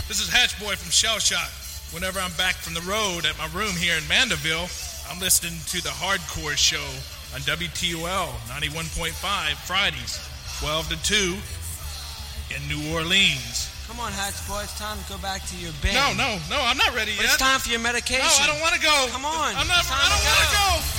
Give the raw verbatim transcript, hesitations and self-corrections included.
This is Hatch Boy from Shell Shock. Whenever I'm back from the road at my room here in Mandeville, I'm listening to the Hardcore Show on W T O L ninety-one point five Fridays, twelve to two in New Orleans. Come on, Hatch Boy, it's time to go back to your band. No, no, no, I'm not ready but yet. It's time for your medication. No, I don't want to go. Come on. I'm not, I don't want to go.